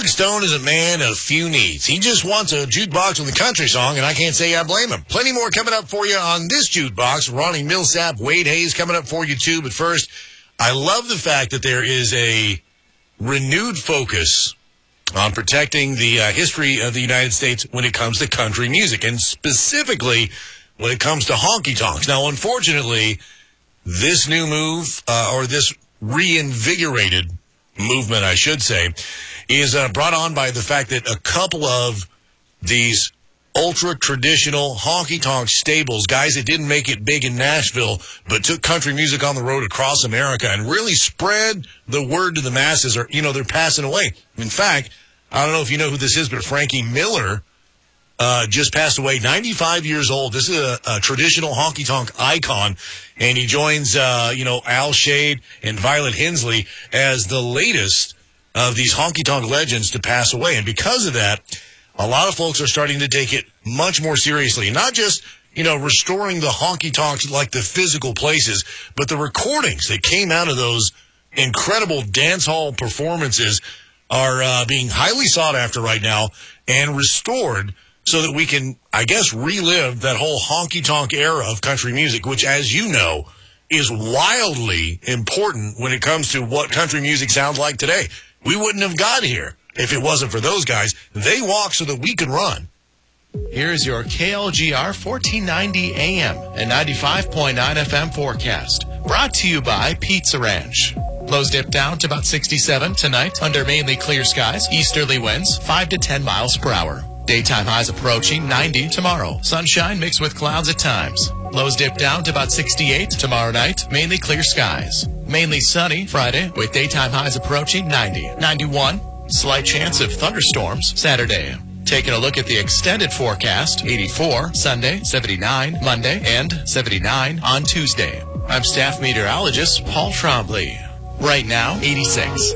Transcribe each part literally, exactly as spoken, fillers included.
Doug Stone is a man of few needs. He just wants a jukebox with a country song, and I can't say I blame him. Plenty more coming up for you on this jukebox. Ronnie Millsap, Wade Hayes coming up for you, too. But first, I love the fact that there is a renewed focus on protecting the uh, history of the United States when it comes to country music, and specifically when it comes to honky-tonks. Now, unfortunately, this new move, uh, or this reinvigorated movement, I should say, is uh, brought on by the fact that a couple of these ultra-traditional honky-tonk stables, guys that didn't make it big in Nashville, but took country music on the road across America and really spread the word to the masses, or, you know, they're passing away. In fact, I don't know if you know who this is, but Frankie Miller uh, just passed away, ninety-five years old. This is a, a traditional honky-tonk icon, and he joins, uh, you know, Al Shade and Violet Hensley as the latest of these honky-tonk legends to pass away. And because of that, a lot of folks are starting to take it much more seriously. Not just, you know, restoring the honky-tonks like the physical places, but the recordings that came out of those incredible dance hall performances are uh, being highly sought after right now and restored so that we can, I guess, relive that whole honky-tonk era of country music, which, as you know, is wildly important when it comes to what country music sounds like today. We wouldn't have got here if it wasn't for those guys. They walk so that we can run. Here's your K L G R fourteen ninety A M and ninety-five point nine F M forecast. Brought to you by Pizza Ranch. Lows dip down to about sixty-seven tonight under mainly clear skies. Easterly winds five to ten miles per hour. Daytime highs approaching ninety tomorrow. Sunshine mixed with clouds at times. Lows dip down to about sixty-eight tomorrow night. Mainly clear skies. Mainly sunny Friday with daytime highs approaching ninety. ninety-one. Slight chance of thunderstorms Saturday. Taking a look at the extended forecast. eighty-four Sunday, seventy-nine Monday, and seventy-nine on Tuesday. I'm staff meteorologist Paul Trombley. Right now, eighty-six.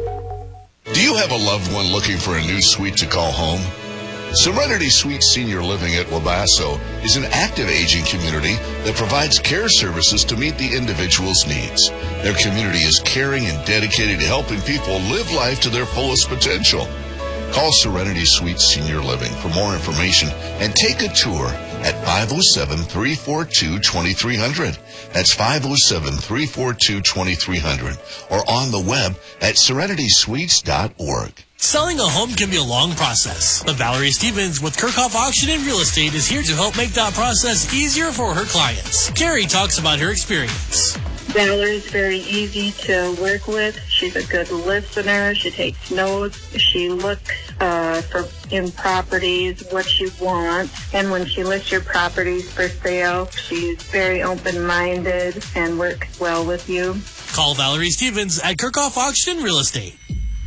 Do you have a loved one looking for a new suite to call home? Serenity Suites Senior Living at Wabasso is an active aging community that provides care services to meet the individual's needs. Their community is caring and dedicated to helping people live life to their fullest potential. Call Serenity Suites Senior Living for more information and take a tour at five oh seven, three four two, two three zero zero. That's five oh seven, three four two, two three zero zero, or on the web at serenity suites dot org. Selling a home can be a long process, but Valerie Stevens with Kirchhoff Auction and Real Estate is here to help make that process easier for her clients. Carrie talks about her experience. Valerie's very easy to work with. She's a good listener. She takes notes. She looks uh, for in properties what you want. And when she lists your properties for sale, she's very open-minded and works well with you. Call Valerie Stevens at Kirchhoff Auction and Real Estate.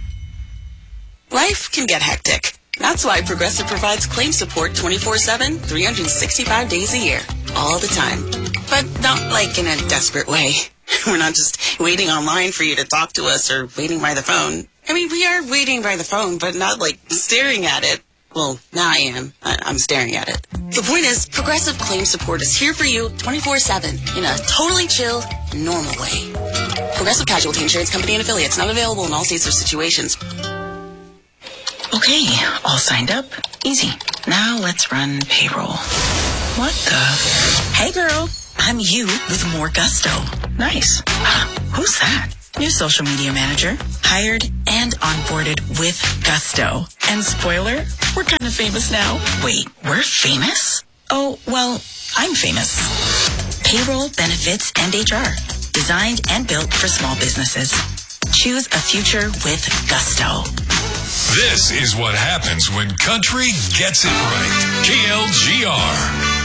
Life can get hectic. That's why Progressive provides claim support twenty-four seven, three hundred sixty-five days a year, all the time. But not like in a desperate way. We're not just waiting online for you to talk to us or waiting by the phone. I mean, we are waiting by the phone, but not like staring at it. Well, now I am. I- I'm staring at it. The point is, Progressive Claim Support is here for you twenty-four seven in a totally chill, normal way. Progressive Casualty Insurance Company and Affiliates, not available in all states or situations. Okay, all signed up. Easy. Now let's run payroll. What the? Hey girl, I'm you with more gusto. Nice. Who's that? New social media manager. Hired and onboarded with gusto. And spoiler, we're kind of famous now. Wait, we're famous? Oh, well, I'm famous. Payroll, benefits, and H R. Designed and built for small businesses. Choose a future with gusto. This is what happens when country gets it right. K L G R.